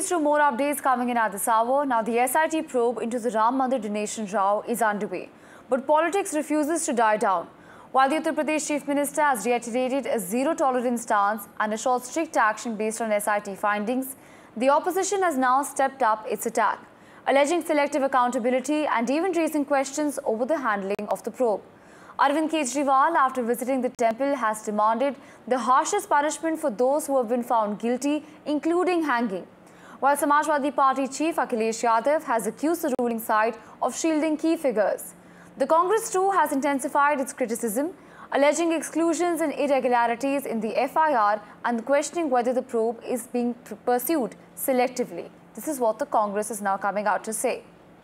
to more updates coming in at this hour. Now, the SIT probe into the Ram Mandir donation row is underway, but politics refuses to die down. While the Uttar Pradesh Chief Minister has reiterated a zero-tolerance stance and assured strict action based on SIT findings, the opposition has now stepped up its attack, alleging selective accountability and even raising questions over the handling of the probe. Arvind Kejriwal, after visiting the temple, has demanded the harshest punishment for those who have been found guilty, including hanging. While Samajwadi Party Chief Akhilesh Yadav has accused the ruling side of shielding key figures. The Congress too has intensified its criticism, alleging exclusions and irregularities in the FIR and questioning whether the probe is being pursued selectively. This is what the Congress is now coming out to say.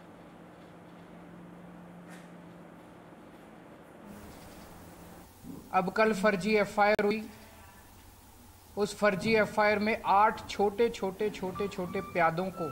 अब कल फर्जी FIR हुई। उस फर्जी FIR में 8 छोटे छोटे प्यादों को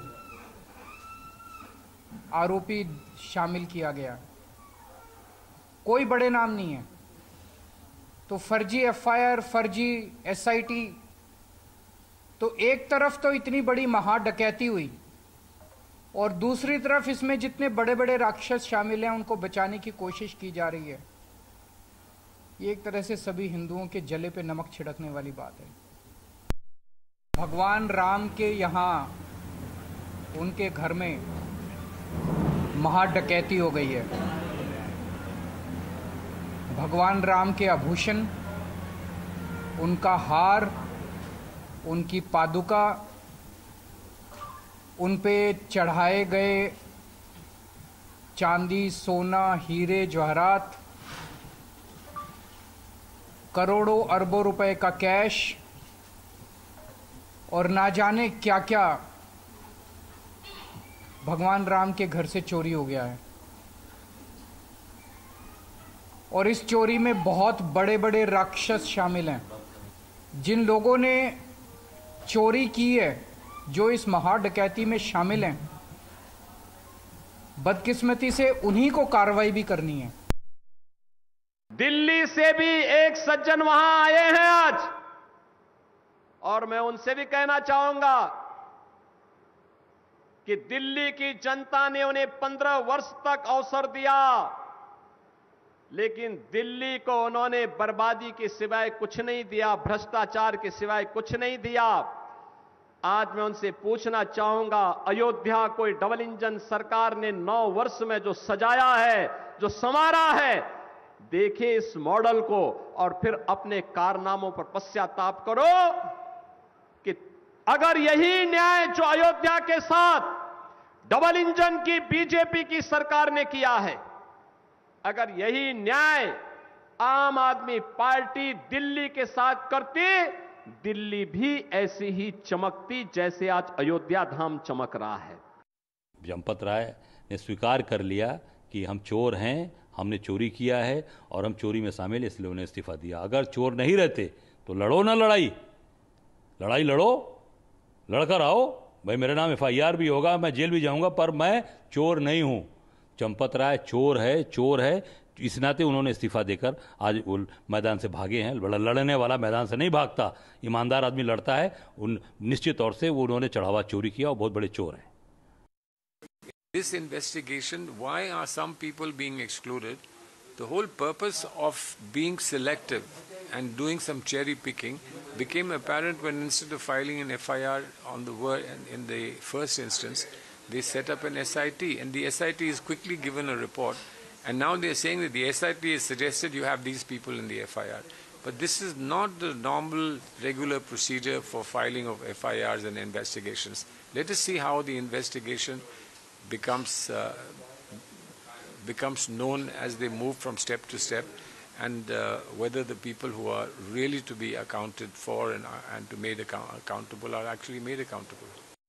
आरोपी शामिल किया गया। कोई बड़े नाम नहीं है। तो फर्जी एफआईआर, फर्जी एसआईटी, तो एक तरफ तो इतनी बड़ी महा डकैती हुई और दूसरी तरफ इसमें जितने बड़े बड़े राक्षस शामिल हैं उनको बचाने की कोशिश की जा रही है। ये एक तरह से सभी हिंदुओं के जले पे नमक छिड़कने वाली बात है। भगवान राम के यहाँ उनके घर में महा डकैती हो गई है। भगवान राम के आभूषण, उनका हार, उनकी पादुका, उन पे चढ़ाए गए चांदी, सोना, हीरे, जवाहरात, करोड़ों अरबों रुपए का कैश और ना जाने क्या क्या भगवान राम के घर से चोरी हो गया है। और इस चोरी में बहुत बड़े बड़े राक्षस शामिल हैं। जिन लोगों ने चोरी की है, जो इस महा डकैती में शामिल हैं, बदकिस्मती से उन्हीं को कार्रवाई भी करनी है। दिल्ली से भी एक सज्जन वहां आए हैं आज, और मैं उनसे भी कहना चाहूंगा कि दिल्ली की जनता ने उन्हें 15 वर्ष तक अवसर दिया, लेकिन दिल्ली को उन्होंने बर्बादी के सिवाय कुछ नहीं दिया, भ्रष्टाचार के सिवाय कुछ नहीं दिया। आज मैं उनसे पूछना चाहूंगा, अयोध्या कोई डबल इंजन सरकार ने 9 वर्ष में जो सजाया है, जो संवारा है, देखिए इस मॉडल को और फिर अपने कारनामों पर पश्चाताप करो कि अगर यही न्याय जो अयोध्या के साथ डबल इंजन की बीजेपी की सरकार ने किया है, अगर यही न्याय आम आदमी पार्टी दिल्ली के साथ करती, दिल्ली भी ऐसी ही चमकती जैसे आज अयोध्या धाम चमक रहा है। चंपत राय ने स्वीकार कर लिया कि हम चोर हैं, हमने चोरी किया है और हम चोरी में शामिल, इसलिए उन्हें इस्तीफा दिया। अगर चोर नहीं रहते तो लड़ो ना लड़ाई लड़ो, लड़कर आओ। भाई मेरे नाम FIR भी होगा, मैं जेल भी जाऊंगा, पर मैं चोर नहीं हूं। चंपत राय चोर है। इस नाते उन्होंने इस्तीफा देकर आज वो मैदान से भागे हैं। लड़ने वाला मैदान से नहीं भागता, ईमानदार आदमी लड़ता है। उन निश्चित तौर से वो उन्होंने चढ़ावा चोरी किया और बहुत बड़े चोर हैं। This investigation, why are some people being excluded? The whole purpose of being selective and doing some cherry picking became apparent when instead of filing an FIR on in the first instance, they set up an SIT, and the SIT is quickly given a report, and now they are saying that the SIT has suggested you have these people in the FIR. But this is not the normal regular procedure for filing of FIRs and investigations. Let us see how the investigation becomes known as they move from step to step, and whether the people who are really to be accounted for and to made accountable are actually made accountable.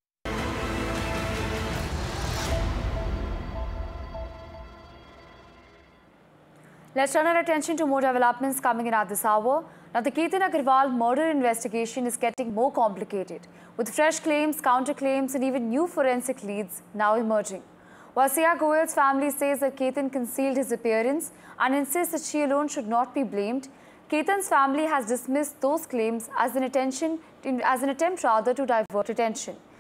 Let's turn our attention to more developments coming in at this hour. Now, the Ketan Agarwal murder investigation is getting more complicated, with fresh claims, counterclaims, and even new forensic leads now emerging. While Sia Goyal's family says that Ketan concealed his appearance and insists that she alone should not be blamed, Ketan's family has dismissed those claims as an attempt to divert attention.